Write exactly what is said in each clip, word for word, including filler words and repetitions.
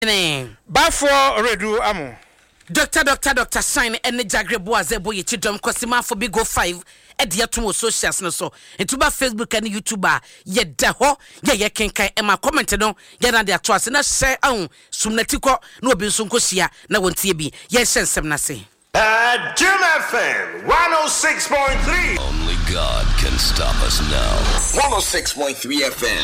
Bafo redu amu. Doctor, doctor, doctor, sign any Jagrebo as a boy, Chidom, Cosima for Big Go five, at the Atomo socials, no so, and to Facebook and YouTuber, yet Daho, ya ya kenkai, and my commented on, yana their trust, and I say, oh, Sumnetico, no Binsunkosia, no one T B, yes, and some nasi. At Jim F M one oh six point three. Only God can stop us now. one oh six point three F M.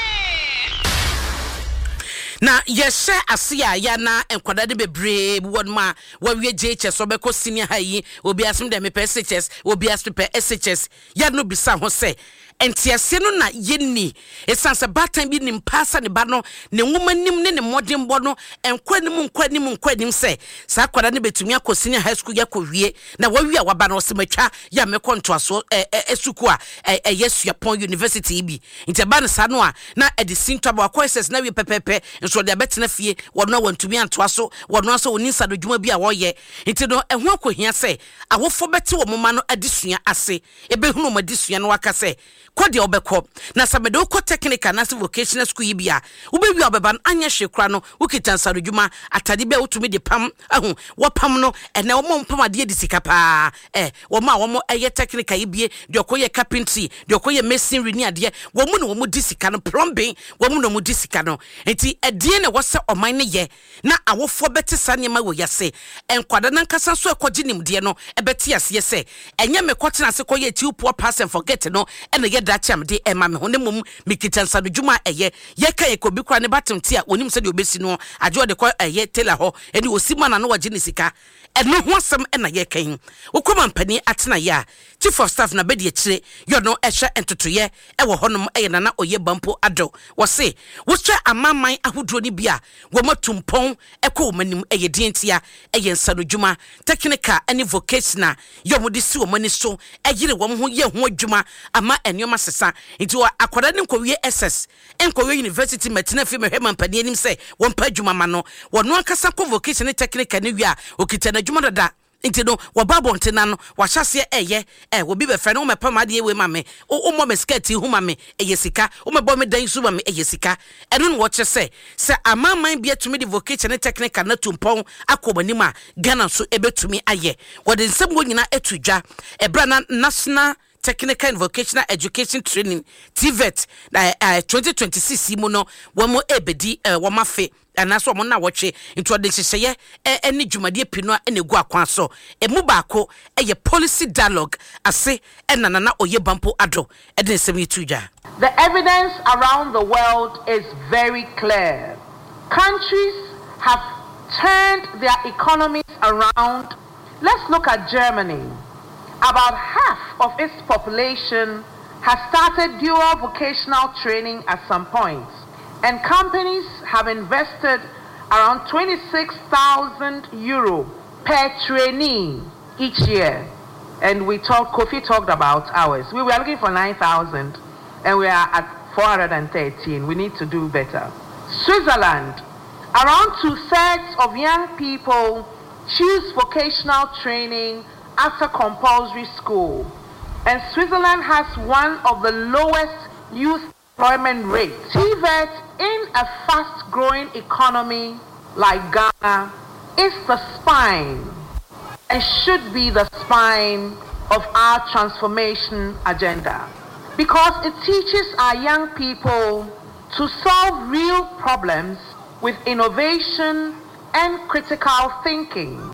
Na yeshe asia ya na enkwada de bebre won ma wa wie J H S obeko senior high obi asem de me S H S obi asem pe S H S ya no bisa ho se entiase no na yenni esanse batan bi nim pasa ne ba no ne nwoma nim ne ne modern bo no enkwanim nkwanim nkwanim se sa kwada ne betumi akosini high school ya kowie na wawie waba no sematwa ya me kontoaso esuku a yesu yapon university bi inteba ne sa no a na edisin twabo akoises na wie pepepe nso de abetena fie wono wantumi antoaso wono aso onisa do dwuma bi a woye nti no eho akohia se awofo bete wo moma no adisua ase ebehunu mo adisua no waka se kwade obekọ na samedo ko technical na vocational school yibia ubewi obeban anya hwekra no ukita dwuma atade be utumi de pam ahu wo pam no ene wo mpam ade di sika pa eh wo ma wo eye technical yibie de okoye carpentry de okoye masonry ni ade wo mu no wo mu di sika no plumbing wo mu no mu di sika no enti ade ne wo se oman ne ye na awofo bete sane ma wo yase enkwada na nkasa so ekogi nimde no ebete yase se enye me kwotena se koye two poor pass and forget no ene ye dacham de ema me hone mum mikitansa do dwuma eye ye ka ye kobi kra ne batem ti a onim se de obesi no ajo de ko eye tela ho eni osima na no waje ne sika eno ho asem ena ye kan wokoma mpani atena ya chief of staff na bedi akire yo no ehwe entotoye e wo honom eye na na oye bampo ado wo se wo twa amaman ahodro ni bia wo matumpon ekọ manim eye dientia eye nsado dwuma technical any vocational yo mo de si wo mani so eyire wo ho ye ho adwuma ama enyo sesa nti akwada ne nkowie S S enkowie university metena fi mehwe mampani anim se won pa adwuma ma no wono akasa convocation technical ne wi a okita na adwuma dada nti no wababo ntena no wahase eye eh obi be fe no mepa ma de we ma me o mo me skirt hu ma me eye sika o me bo me dan su ma me eye sika eno no wo che se se amaman bia tumi de vocation technical na tumpon akobanima Ghana so ebetumi aye wode nsem wo nyina etudwa ebra na national Technical and Vocational Education Training T V E T uh, twenty twenty-six mu no wamo ebedi uh, wamafe anaso mo na woche into de hyehyeye eni dwumade pinu a enegu akwan so emu baako eye policy dialogue ase enana na oye bampo ado eden semi tuja. The evidence around the world is very clear. Countries have turned their economies around. Let's look at Germany. About half of its population has started dual vocational training at some point, and companies have invested around twenty-six thousand euro per trainee each year. And we talked, Kofi talked about ours. We were looking for nine thousand, and we are at four hundred thirteen. We need to do better. Switzerland, around two-thirds of young people choose vocational training after compulsory school, and Switzerland has one of the lowest youth employment rates. T V E T in a fast-growing economy like Ghana is the spine and should be the spine of our transformation agenda, because it teaches our young people to solve real problems with innovation and critical thinking.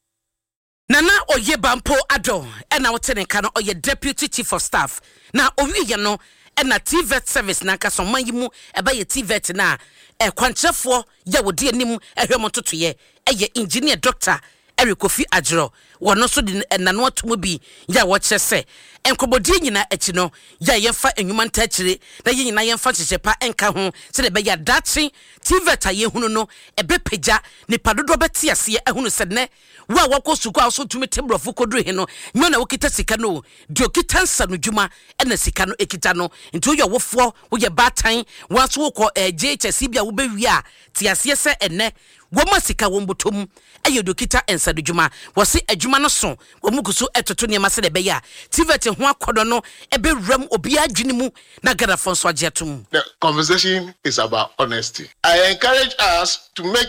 Nana oye bampo ado ena wotene ka no oye deputy chief of staff na owiye no ena T V E T service na nka so manyimu eba ye T V E T na e kwantrefo ya wodi anim ehwe mototoye eye engineer doctor Eric Kofi Adjoro wono so de nano atomo bi ya wo kyese enkobodi nyina echi no ya yemfa enwuma ntachire na ye nyina yemfa hyehepa enka ho se de be ya dachi T V E T aye hunu no ebepeja ni padodo beti ase ehunu se ne wa wako suku aso tumi tembrofo kodru he no nyona wokita sika no de okita nsa no dwuma ena sika no ekita no nti oyo wofo woye batan wanso wokọ J H S bia wo be wi a ti ase se ene woma sika wombotom aye dokita ensa do dwuma wo se adwuma no so wo mukuso etoto ne ma se de be ya T V E T ho akodo no ebe ram obi adwene mu na gada fonso agyetom. The conversation is about honesty. I encourage us to make